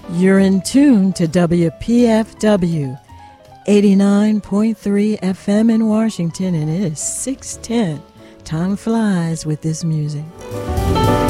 You're in tune to WPFW 89.3 FM in Washington, and it is 6:10. Time flies with this music.